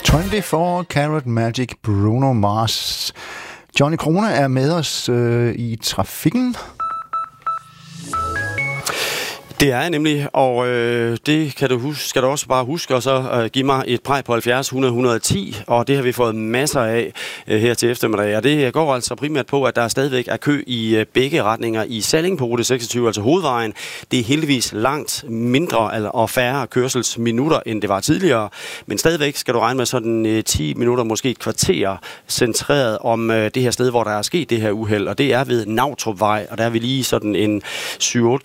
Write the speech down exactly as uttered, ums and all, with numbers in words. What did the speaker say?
tyve-fire Karat Magic, Bruno Mars. Johnny Krone er med os øh, i trafikken. Det er jeg nemlig, og øh, det kan du huske, skal du også bare huske, og så øh, give mig et præg på halvfjerds hundrede et hundrede og ti, og det har vi fået masser af øh, her til eftermiddag, og det går altså primært på, at der stadigvæk er kø i øh, begge retninger i Salling på rute seksogtyve, altså hovedvejen. Det er heldigvis langt mindre eller, og færre kørselsminutter, end det var tidligere, men stadigvæk skal du regne med sådan øh, ti minutter, måske et kvarter, centreret om øh, det her sted, hvor der er sket det her uheld, og det er ved Nautrup Vej, og der er vi lige sådan en syv otte